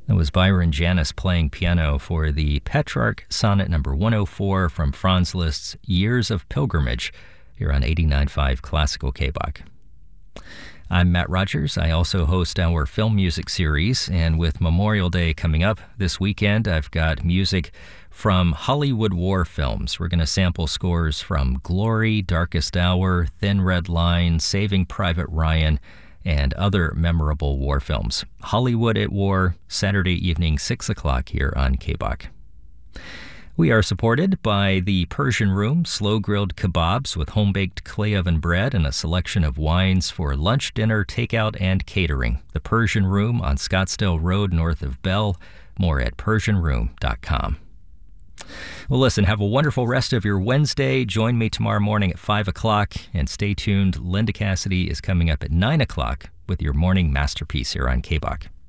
That was Byron Janis playing piano for the Petrarch Sonnet number 104 from Franz Liszt's Years of Pilgrimage here on 89.5 Classical KBOC. I'm Matt Rogers. I also host our film music series, and with Memorial Day coming up this weekend, I've got music from Hollywood war films. We're going to sample scores from Glory, Darkest Hour, Thin Red Line, Saving Private Ryan, and other memorable war films. Hollywood at War, Saturday evening, 6 o'clock here on KBOC. We are supported by the Persian Room, slow-grilled kebabs with home-baked clay oven bread and a selection of wines for lunch, dinner, takeout, and catering. The Persian Room on Scottsdale Road north of Bell. More at PersianRoom.com. Well, listen, have a wonderful rest of your Wednesday. Join me tomorrow morning at 5 o'clock, and stay tuned. Linda Cassidy is coming up at 9 o'clock with your morning masterpiece here on KBOC.